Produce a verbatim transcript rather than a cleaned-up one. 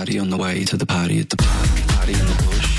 party on the way to the party at the party, party in the bush.